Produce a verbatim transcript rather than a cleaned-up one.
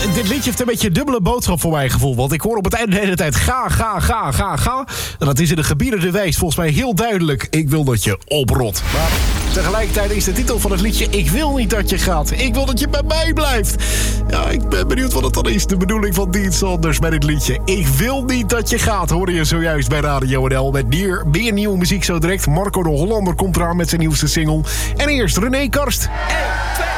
dit liedje heeft een beetje een dubbele boodschap voor mijn gevoel. Want ik hoor op het einde de hele tijd ga, ga, ga, ga, ga. En dat is in de gebieden de wijs volgens mij heel duidelijk. Ik wil dat je oprot. Maar tegelijkertijd is de titel van het liedje ik wil niet dat je gaat. Ik wil dat je bij mij blijft. Ja, ik ben benieuwd wat het dan is. De bedoeling van Dean Saunders met het liedje ik wil niet dat je gaat. Hoorde je zojuist bij Radio N L. Met meer, meer nieuwe muziek zo direct. Marco de Hollander komt eraan met zijn nieuwste single. En eerst René Karst.